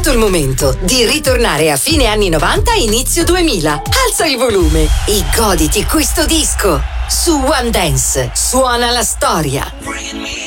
arrivato il momento di ritornare a fine anni 90 e inizio 2000. Alza il volume e goditi questo disco. Su One Dance suona la storia.